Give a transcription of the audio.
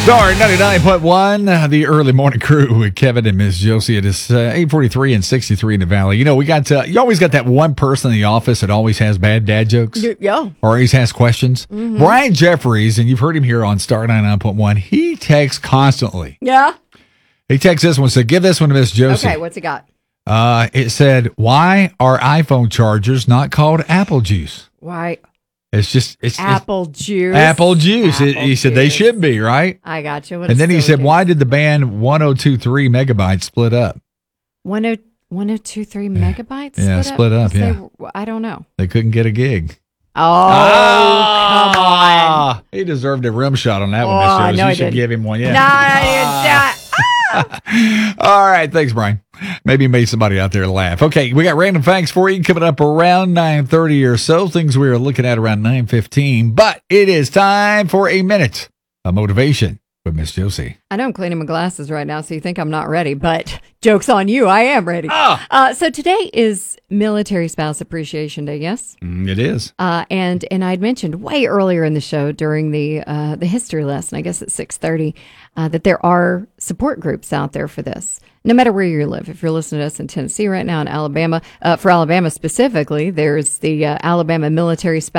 Star 99.1, the early morning crew with Kevin and Miss Josie. It is 8:43 and 63 in the Valley. You know, we got you always got that one person in the office that always has bad dad jokes. Yeah. Or always has questions. Mm-hmm. Brian Jeffries, and you've heard him here on Star 99.1, he texts constantly. Yeah. He texts this one, so give this one to Miss Josie. Okay, what's he got? It said, why are iPhone chargers not called apple juice? Why? It's apple juice. Apple juice. He said they should be, right? I got you. And then he said, why did the band 1023 megabytes split up? 1023 megabytes? Yeah, split up. I don't know. They couldn't get a gig. Oh, come on. He deserved a rim shot on that one, Miss Jones. You should give him one, yeah. No, I didn't. All right, thanks, Brian. Maybe made somebody out there laugh. Okay, we got random facts for you coming up around 9:30 or so. Things we are looking at around 9:15. But it is time for a minute of motivation with Miss Josie. I know I'm cleaning my glasses right now, so you think I'm not ready, but joke's on you. I am ready. So today is Military Spouse Appreciation Day, yes? It is. And I'd mentioned way earlier in the show during the history lesson, I guess at 6:30, that there are support groups out there for this. No matter where you live, if you're listening to us in Tennessee right now, in Alabama, for Alabama specifically, there's the Alabama Military Spouse